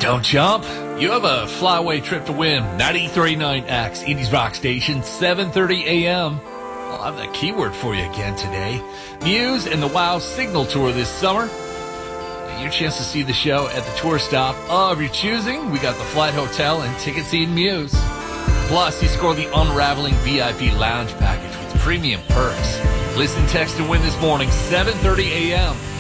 Don't jump. You have a flyaway trip to win. 93.9 X, Indies Rock Station, 7:30 a.m. I'll have that keyword for you again today. Muse and the WoW Signal Tour this summer. And your chance to see the show at the tour stop of your choosing. We got the flight hotel and ticket seeing Muse. Plus, you score the Unraveling VIP Lounge package with premium perks. Listen, text, and win this morning, 7:30 a.m.